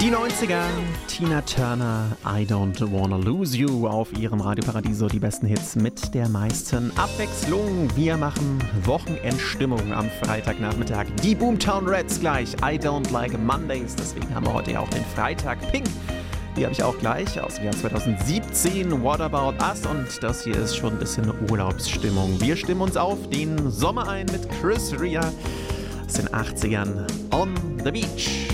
Die 90er, Tina Turner, I Don't Wanna Lose You auf ihrem Radio Paradiso, die besten Hits mit der meisten Abwechslung. Wir machen Wochenendstimmung am Freitagnachmittag. Die Boomtown Rats gleich, I Don't Like Mondays, deswegen haben wir heute ja auch den Freitag. Pink, die habe ich auch gleich aus dem Jahr 2017, What About Us, und das hier ist schon ein bisschen Urlaubsstimmung. Wir stimmen uns auf den Sommer ein mit Chris Rea aus den 80ern, On the Beach.